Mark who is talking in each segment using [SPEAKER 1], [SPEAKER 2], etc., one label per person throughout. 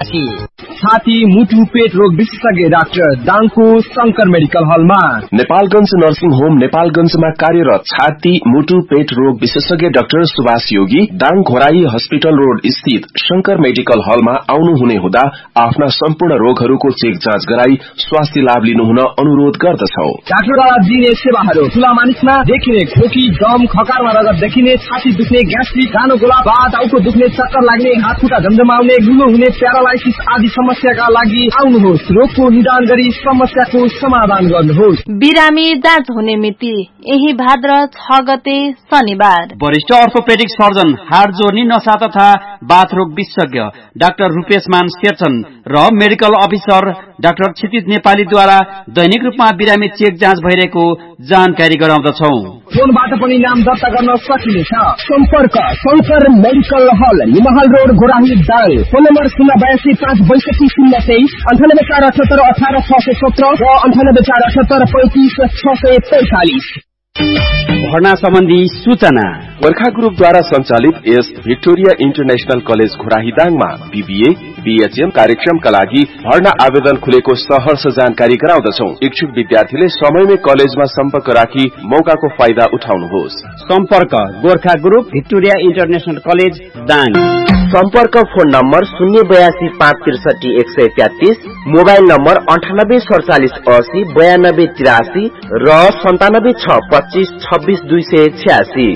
[SPEAKER 1] 88 छाती मुटु पेट रोग विशेषज्ञ डाक्टर दाङको शंकर मेडिकल हलमा।
[SPEAKER 2] नेपालगञ्ज नर्सिङ होम नेपालगञ्जमा कार्यरत छाती मुटु पेट रोग विशेषज्ञ डाक्टर सुभाष योगी दाङ घोराई हस्पिटल रोड स्थित शंकर मेडिकल हलमा आउनुहुने हुँदा आफ्ना सम्पूर्ण रोगहरूको चेक जाँच गराई स्वास्थ्य लाभ लिनुहुन अनुरोध गर्दछौ।
[SPEAKER 1] डाक्टरद्वारा दिइने सेवाहरू ठूला मानिसमा देखिने खोकी दम खकारमा रगत देखिने छाती दुख्ने ग्यास्ट्रिक गानो गोला टाउको दुख्ने चक्कर लाग्ने हात खुट्टा झमझमाउने गुलो हुने प्यारालाइसिस आदि समस्याका लागि आउनुहोस्। रोगको निदान गरी समस्याको समाधान गर्नुहोस्।
[SPEAKER 3] बिरामी जाँच हुने मिति यही भाद्र 6 गते शनिबार।
[SPEAKER 4] वरिष्ठ अर्थोपेडिक सर्जन हाड जोर्नी नसा तथा बाथरोग विशेषज्ञ डाक्टर रूपेशमान शेरचन र मेडिकल अफिसर डाक्टर क्षितिज नेपालीद्वारा दैनिक रूपमा बिरामी चेक जाँच भइरहेको जानकारी गराउँदछौ।
[SPEAKER 1] फोनबाट पनि नाम दर्ता गर्न सकिनेछ। सम्पर्क शंकर मेडिकल हल निमहाल रोड गोराही दाङ। फोन नम्बर 082 562 023 98 478 18 617 र 98 478 35 645।
[SPEAKER 4] भर्ना सम्बन्धी सूचना
[SPEAKER 2] गोर्खा ग्रुपद्वारा सञ्चालित S Victoria international college घोराहीदाङमा BBA BHM कार्यक्रमका लागि भर्ना आवेदन खुलेको सहर्ष जानकारी गराउँदछौ। इच्छुक विद्यार्थीले समयमै कलेजमा सम्पर्क राखी मौकाको फाइदा उठाउनुहोस्।
[SPEAKER 4] सम्पर्क Gorkha group Victoria international college Dang.
[SPEAKER 5] सम्पर्क फोन नम्बर 082 563 133, मोबाइल नम्बर 98 47 80 92 83 र 97 6 25 26 286।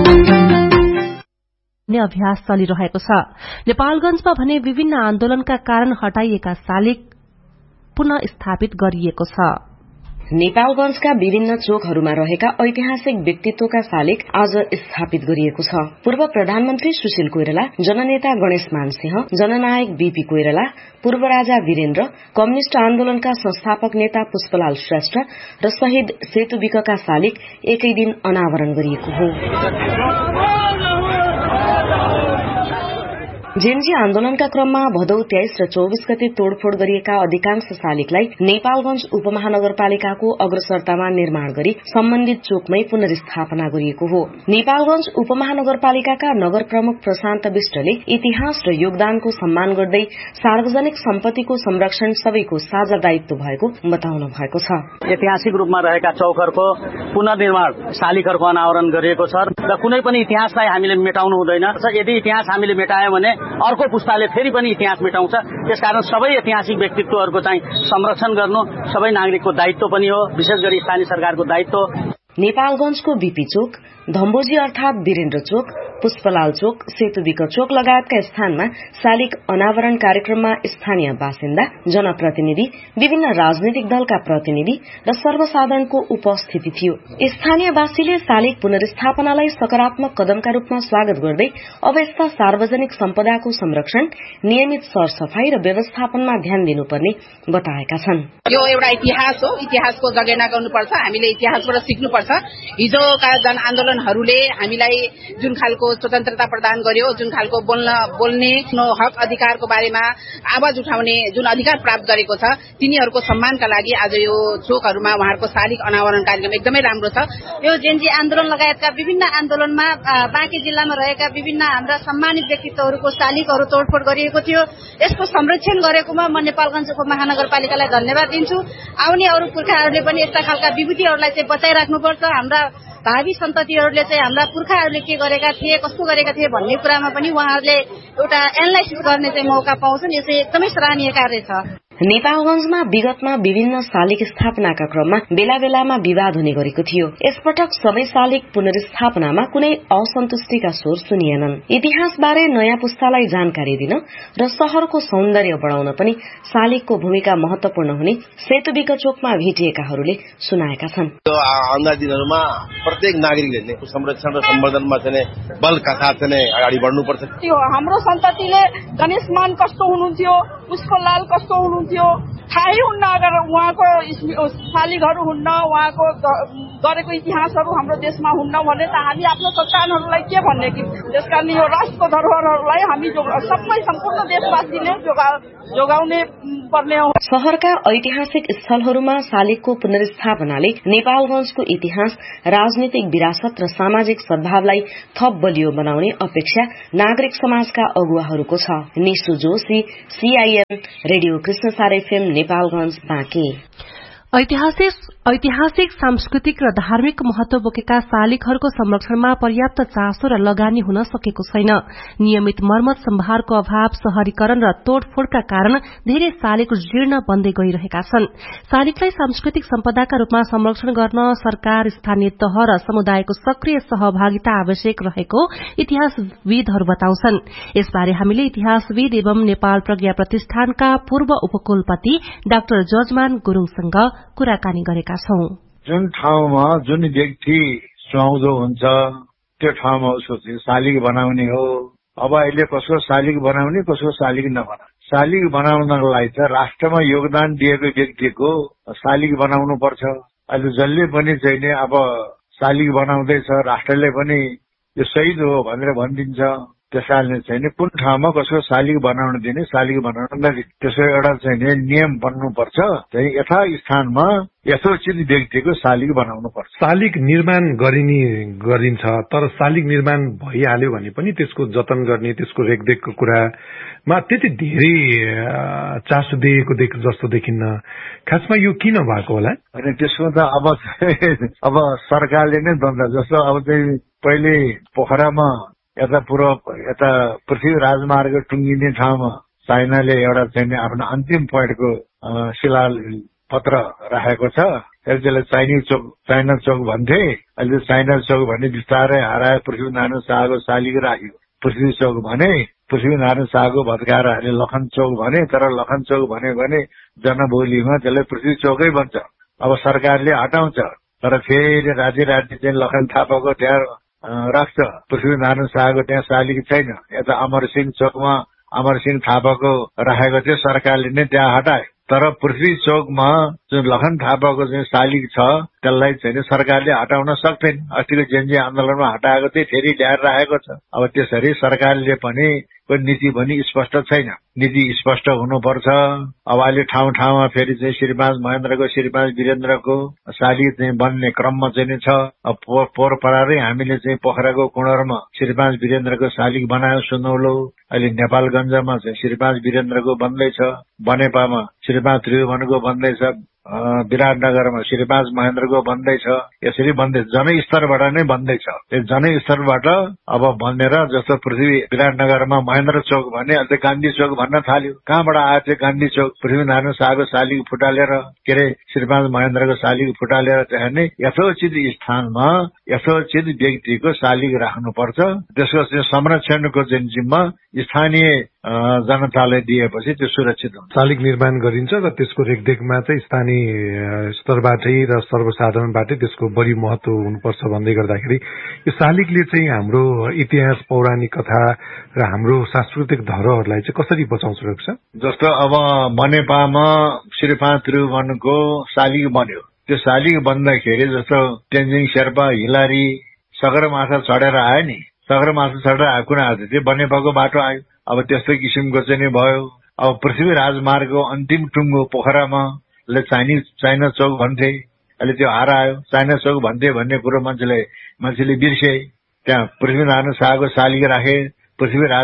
[SPEAKER 6] अभ्यास चलिरहेको छ। नेपालगञ्जमा भने विभिन्न आन्दोलनका कारण हटाइएका शालिग पुनः स्थापित गरिएको छ।
[SPEAKER 7] नेपालगञ्जका विभिन्न चोकहरूमा रहेका ऐतिहासिक व्यक्तित्वका शालिग आज स्थापित गरिएको छ। पूर्व प्रधानमन्त्री सुशील कोइराला, जननेता गणेश मानसिंह, जननायक बीपी कोइराला, पूर्व राजा वीरेन्द्र, कम्युनिष्ट आन्दोलनका संस्थापक नेता पुष्पलाल श्रेष्ठ र शहीद सेतु विकका शालिग एकै दिन अनावरण गरिएको हो। जेएनजी आन्दोलनका क्रममा भदौ 23 र 24 गते तोड़फोड़ गरिएका अधिकांश शालिगलाई नेपालगञ्ज उपमहानगरपालिकाको अग्रसरतामा निर्माण गरी सम्बन्धित चोकमै पुनर्स्थापना गरिएको हो। नेपालगञ्ज उपमहानगरपालिकाका नगर प्रमुख प्रशान्त विष्टले इतिहास र योगदानको सम्मान गर्दै सार्वजनिक सम्पत्तिको संरक्षण सबैको साझा दायित्व भएको बताउनु भएको छ।
[SPEAKER 8] ऐतिहासिक रूपमा रहेका चौकहरूको पुनर्निर्माण शालिगहरूको अनावरण गरिएको छ र कुनै पनि इतिहासलाई हामीले मेटाउनु हुँदैन। यदि इतिहास हामीले मेटायौं भने अर्को पुस्ताले फेरि पनि इतिहास मेटाउँछ। त्यसकारण सबै ऐतिहासिक व्यक्तित्वहरूको चाहिँ संरक्षण गर्नु सबै नागरिकको दायित्व पनि हो, विशेष गरी स्थानीय सरकारको दायित्व।
[SPEAKER 7] नेपालगञ्जको बीपी चोक, धम्बोजी अर्थात वीरेन्द्र चोक, पुष्पलाल चोक, सेतुविक चोक लगायतका स्थानमा शालिग अनावरण कार्यक्रममा स्थानीय बासिन्दा, जनप्रतिनिधि, विभिन्न राजनैतिक दलका प्रतिनिधि र सर्वसाधारणको उपस्थिति थियो। स्थानीयवासीले शालिग पुनर्स्थापनालाई सकारात्मक कदमका रूपमा स्वागत गर्दै अब यस्ता सार्वजनिक सम्पदाको संरक्षण, नियमित सरसफाई र व्यवस्थापनमा ध्यान दिनुपर्ने बताएका छन्।
[SPEAKER 9] यो एउटा इतिहास हो, इतिहासको जगेर्ना गर्नुपर्छ। हामीले इतिहासबाट सिक्नुपर्छ। हिजोका जन आन्दोलनहरूले हामीलाई जुन खालको स्वतन्त्रता प्रदान गर्यो, जुन खालको बोल्ने हक अधिकारको बारेमा आवाज उठाउने जुन अधिकार प्राप्त गरेको छ, तिनीहरूको सम्मानका लागि आज यो चोकहरूमा उहाँहरूको शालिग अनावरण कार्यक्रम एकदमै राम्रो छ।
[SPEAKER 10] यो जेएनजी आन्दोलन लगायतका विभिन्न आन्दोलनमा बाँकी जिल्लामा रहेका विभिन्न हाम्रा सम्मानित व्यक्तित्वहरूको शालिगहरू तोडफोड गरिएको थियो। यसको संरक्षण गरेकोमा म नेपालगञ्ज उपमहानगरपालिकालाई धन्यवाद दिन्छु। आउने अरू पुर्खाहरूले पनि यस्ता खालका विभूतिहरूलाई चाहिँ बचाइराख्नुपर्छ। हाम्रा भावी सन्ततिहरूले चाहिँ हाम्रा पुर्खाहरूले के गरेका थिए, कस्तो गरेका थिए भन्ने कुरामा पनि उहाँहरूले एउटा एनालाइसिस गर्ने चाहिँ मौका पाउँछन्। यो चाहिँ एकदमै सराहनीय कार्य छ।
[SPEAKER 7] नेपालगञ्जमा विगतमा विभिन्न शालिग स्थापनाका क्रममा बेला बेलामा विवाद हुने गरेको थियो। यसपटक सबै शालिग पुनर्स्थापनामा कुनै असन्तुष्टिका स्वर सुनिएनन्। इतिहासबारे नयाँ पुस्तालाई जानकारी दिन र शहरको सौन्दर्य बढाउन पनि शालिगको भूमिका महत्वपूर्ण हुने सेतुविक चोकमा भेटिएकाहरूले सुनाएका छन्।
[SPEAKER 11] आउँदा दिनहरूमा प्रत्येक नागरिकले संरक्षण र सम्वर्धनमा चाहिँ बलका साथ चाहिँ अगाडि बढ्नुपर्छ।
[SPEAKER 12] हाम्रो सन्ततिले गणेश मान कस्तो हुनुहुन्थ्यो, पुष्पलाल कस्तो हुनुहुन्थ्यो, थाहै हुन्न अगर उहाँको शालिगहरू हुन्न, उहाँको गरेको इतिहासहरू हाम्रो देशमा हुन्न भने त हामी आफ्नो सन्तानहरूलाई के भन्ने कि त्यसकारण यो राष्ट्रको धरोहरहरूलाई हामी सबै सम्पूर्ण देशवासीले जोगाउने पर्ने हो।
[SPEAKER 7] शहरका ऐतिहासिक स्थलहरूमा शालिगको पुनर्स्थापनाले नेपालगंजको इतिहास, राजनीतिक विरासत र सामाजिक सद्भावलाई थप बलियो बनाउने अपेक्षा नागरिक समाजका अगुवाहरूको छ। Nishu Joshi, CIM, radio Krishnasar FM, Nepalganj, Banke. ऐतिहासिक, सांस्कृतिक र धार्मिक महत्व बोकेका शालिगहरूको संरक्षणमा पर्याप्त चासो र लगानी हुन सकेको छैन। नियमित मर्मत सम्भारको अभाव, शहरीकरण र तोड़फोड़का कारण धेरै शालिग जीर्ण बन्दै गइरहेका छन्। शालिगलाई सांस्कृतिक सम्पदाका रूपमा संरक्षण गर्न सरकार, स्थानीय तह र समुदायको सक्रिय सहभागिता आवश्यक रहेको इतिहासविदहरू बताउँछन्। यसबारे हामीले इतिहासविद एवं नेपाल प्रज्ञा प्रतिष्ठानका पूर्व उपकुलपति डाक्टर जजमान गुरूङसँग कुराकानी गरेका छौं।
[SPEAKER 13] जुन ठाउँमा जुन व्यक्ति सुहाउँदो हुन्छ त्यो ठाउँमा उसको शालिग बनाउने हो। अब अहिले कसको शालिग बनाउने, कसको शालिग नबनाउने। शालिग बनाउनको लागि त राष्ट्रमा योगदान दिएको व्यक्तिको शालिग बनाउनु पर्छ। अहिले जसले पनि चाहिँ अब शालिग बनाउँदैछ, राष्ट्रले पनि यो शहीद हो भनेर भनिदिन्छ। त्यसैले चाहिँ कुन ठाउँमा कसको शालिग बनाउन दिने, शालिग बनाउन नदिने, त्यसको एउटा चाहिँ नियम बन्नुपर्छ। चाहिँ यथा स्थानमा यथोचित व्यक्तिको शालिग बनाउनु पर्छ।
[SPEAKER 14] शालिग निर्माण गरिन्छ, तर शालिग निर्माण भइहाल्यो भने पनि त्यसको जतन गर्ने, त्यसको रेखदेखको कुरामा त्यति धेरै चासो दिएको जस्तो देखिन्न। खासमा यो किन भएको होला?
[SPEAKER 13] अनि त्यसको त अब सरकारले नै द्वन्द्व। जस्तो अब चाहिँ पहिले पोखरामा यता पृथ्वी राजमार्ग टुङ्गिने ठाउँमा चाइनाले एउटा चाहिँ आफ्नो अन्तिम पोइन्टको शिलापत्र राखेको छ। त्यसलाई चाइना चौक भन्थे। अहिले चाइना चौक भन्ने बिस्तारै हरायो। पृथ्वीनारायण शाहको शालिग राख्यो पृथ्वी चौक भने, पृथ्वीनारायण शाहको भत्काएर अहिले लखन चौक भने। तर लखन चौक भन्यो भने जनबोलीमा त्यसलाई पृथ्वी चौकै भन्छ। अब सरकारले हटाउँछ, तर फेरि राति चाहिँ लखन थापाको त्यहाँ राख्छ। पृथ्वीनारायण शाहको त्यहाँ शालिग छैन। यता अमरसिंह चौकमा अमरसिंह थापाको राखेको थियो, सरकारले नै त्यहाँ हटायो। तर पृथ्वी चौकमा जुन लखन थापाको चाहिँ शालिग छ त्यसलाई चाहिँ सरकारले हटाउन सक्दैन। अस्तिको जेनजी आन्दोलनमा हटाएको चाहिँ फेरि ल्याएर राखेको छ। अब त्यसरी सरकारले पनि नीति पनि स्पष्ट छैन। नीति स्पष्ट हुनुपर्छ। अब अहिले ठाउँमा फेरि चाहिँ श्रीपाद महेन्द्रको, श्रीपाद वीरेन्द्रको शालिग चाहिँ बन्ने क्रममा चाहिँ छ। अब पोहोर परारै हामीले चाहिँ पोखराको कुणरमा श्रीपाद वीरेन्द्रको शालिग बनायो सुनौलो। अहिले नेपालगञ्जमा चाहिँ श्रीपाद वीरेन्द्रको बन्दैछ। बनेपामा श्रीपाद त्रिभुवनको बन्दैछ। विराटनगरमा श्रीपाद महेन्द्रको बन्दैछ। यसरी बन्दैछ, जनस्तरबाट नै बन्दैछ। त्यो जनस्तरबाट अब बनेर जस्तो पृथ्वी विराटनगरमा महेन्द्र चौक भने अहिले गान्धी चौक भन्न थाल्यो। कहाँबाट आयो त्यो गान्धी चौक? पृथ्वीनारायण शाहको शालिग फुटालेर, के अरे श्रीपाद महेन्द्रको शालिग फुटालेर त्यहाँ नै यथोचित स्थानमा यथोचित व्यक्तिको शालिग राख्नुपर्छ। त्यसको संरक्षणको चाहिँ जिम्मा स्थानीय जनतालाई दिएपछि त्यो सुरक्षित हुन्छ।
[SPEAKER 14] शालिग निर्माण गरिन्छ र त्यसको रेखदेखमा चाहिँ स्थानीय स्तरबाटै र सर्वसाधारणबाटै त्यसको बढी महत्व हुनुपर्छ भन्दै गर्दाखेरि यो शालिगले चाहिँ हाम्रो इतिहास, पौराणिक कथा र हाम्रो सांस्कृतिक धरोहरलाई चाहिँ कसरी बचाउँछ रहेछ?
[SPEAKER 13] जस्तो अब बनेपामा श्रीपाद त्रिभुवनको शालिग बन्यो। त्यो शालिग बन्दाखेरि जस्तो तेन्जिङ शेर्पा, हिलारी सगरमाथा चढेर आयो नि। सगरमाथा चढेर आएको कुन आयो? त्यो बनेपाको बाटो आयो। अब त्यस्तै किसिमको चाहिँ भयो। अब पृथ्वी राजमार्गको अन्तिम टुङ्गो पोखरामा चाइना चौक भन्थे। अहिले त्यो हरायो। चाइना चौक भन्थे भन्ने कुरो मान्छेले बिर्से। त्यहाँ पृथ्वीनारायण शाहको शालिग राखे। पृथ्वी